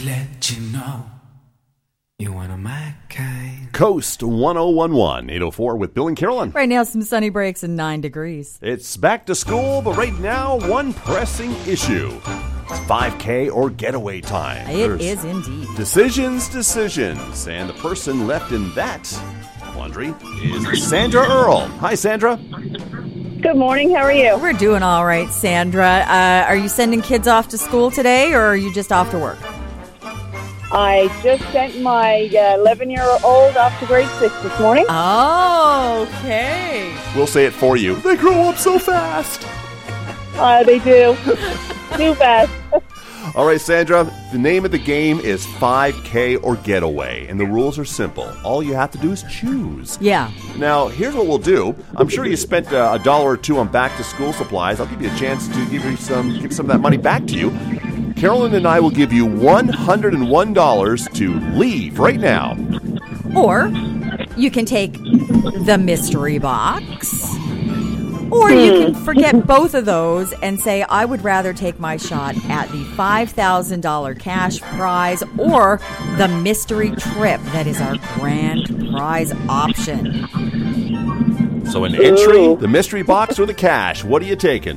to let you know you're one of my kind. Coast 1011, 804 with Bill and Carolyn. Right now, some sunny breaks and 9 degrees. It's back to school, but right now, one pressing issue. It's 5K or getaway time. It is indeed. Decisions. And the person left in that quandary is Sandra Earl. Hi, Sandra. Good morning. How are you? We're doing all right, Sandra. Are you sending kids off to school today, or are you just off to work? I just sent my 11-year-old off to grade 6 this morning. Oh, okay. We'll say it for you. They grow up so fast. They do. Too fast. All right, Sandra, the name of the game is 5K or Getaway, and the rules are simple. All you have to do is choose. Yeah. Now, here's what we'll do. I'm sure you spent $1 or $2 on back-to-school supplies. I'll give you a chance to give some of that money back to you. Carolyn and I will give you $101 to leave right now. Or you can take the mystery box. Or you can forget both of those and say, I would rather take my shot at the $5,000 cash prize or the mystery trip. That is our grand prize option. So an entry, the mystery box, or the cash. What are you taking?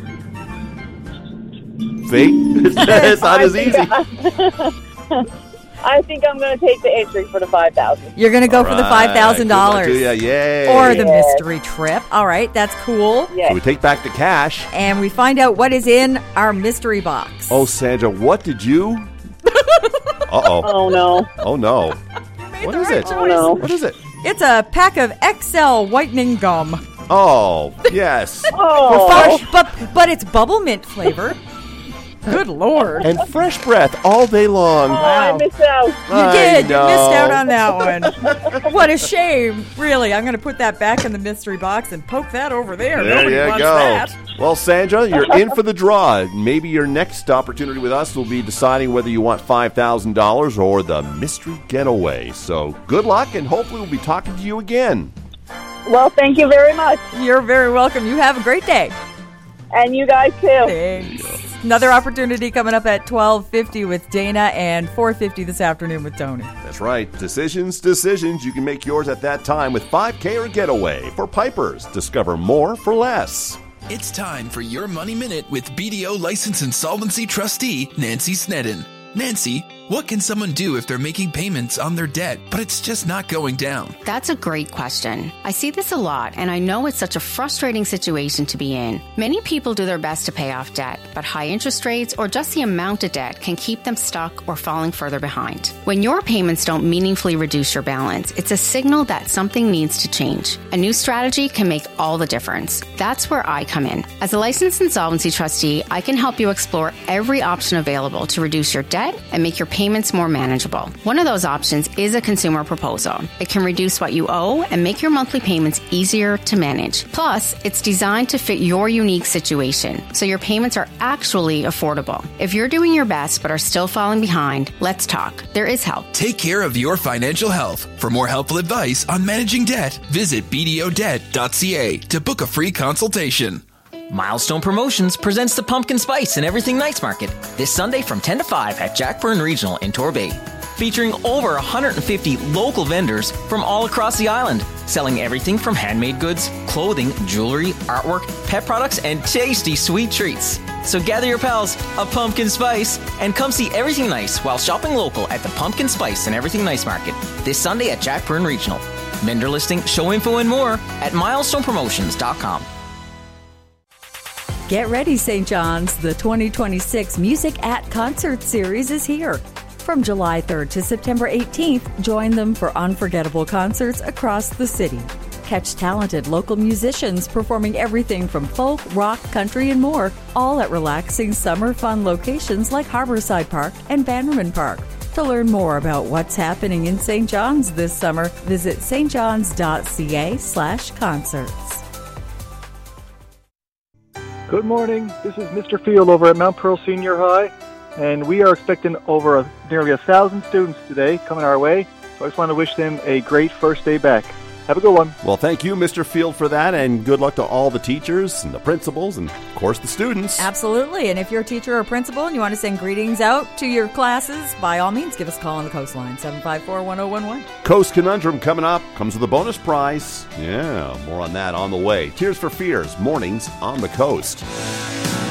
See? It's not as easy. I think I'm going to take the entry for the $5,000. You're going to go for the $5,000. Yay. Or the mystery trip. All right, that's cool. Yes. So we take back the cash. And we find out what is in our mystery box. Oh, Sandra, what did you... Uh-oh. Oh, no. Oh, no. What is it? Oh, no. What is it? It's a pack of XL whitening gum. Oh, yes. Oh. But it's bubble mint flavor. Good Lord. And fresh breath all day long. Oh, I missed out. You did. You missed out on that one. What a shame. Really, I'm going to put that back in the mystery box and poke that over there. There Nobody you wants go. that. Well, Sandra, you're in for the draw. Maybe your next opportunity with us will be deciding whether you want $5,000 or the mystery getaway. So good luck, and hopefully we'll be talking to you again. Well, thank you very much. You're very welcome. You have a great day. And you guys, too. Thanks. Another opportunity coming up at 12:50 with Dana and 4:50 this afternoon with Tony. That's right. Decisions. You can make yours at that time with 5K or getaway. For Pipers, discover more for less. It's time for your Money Minute with BDO License Insolvency Trustee Nancy Snedden. Nancy, what can someone do if they're making payments on their debt, but it's just not going down? That's a great question. I see this a lot, and I know it's such a frustrating situation to be in. Many people do their best to pay off debt, but high interest rates or just the amount of debt can keep them stuck or falling further behind. When your payments don't meaningfully reduce your balance, it's a signal that something needs to change. A new strategy can make all the difference. That's where I come in. As a licensed insolvency trustee, I can help you explore every option available to reduce your debt and make your payments more manageable. One of those options is a consumer proposal. It can reduce what you owe and make your monthly payments easier to manage. Plus, it's designed to fit your unique situation, so your payments are actually affordable. If you're doing your best but are still falling behind, let's talk. There is help. Take care of your financial health. For more helpful advice on managing debt, visit bdodebt.ca to book a free consultation. Milestone Promotions presents the Pumpkin Spice and Everything Nice Market this Sunday from 10 to 5 at Jackburn Regional in Torbay. Featuring over 150 local vendors from all across the island, selling everything from handmade goods, clothing, jewelry, artwork, pet products, and tasty sweet treats. So gather your pals, a pumpkin spice, and come see everything nice while shopping local at the Pumpkin Spice and Everything Nice Market this Sunday at Jackburn Regional. Vendor listing, show info, and more at milestonepromotions.com. Get ready, St. John's. The 2026 Music at Concert Series is here. From July 3rd to September 18th, join them for unforgettable concerts across the city. Catch talented local musicians performing everything from folk, rock, country, and more, all at relaxing summer fun locations like Harborside Park and Bannerman Park. To learn more about what's happening in St. John's this summer, visit stjohns.ca/concerts. Good morning. This is Mr. Field over at Mount Pearl Senior High, and we are expecting nearly 1,000 students today coming our way. So I just want to wish them a great first day back. Have a good one. Well, thank you, Mr. Field, for that, and good luck to all the teachers and the principals and, of course, the students. Absolutely. And if you're a teacher or principal and you want to send greetings out to your classes, by all means, give us a call on the Coastline, 754-1011. Coast Conundrum coming up. Comes with a bonus prize. Yeah, more on that on the way. Tears for Fears, mornings on the Coast.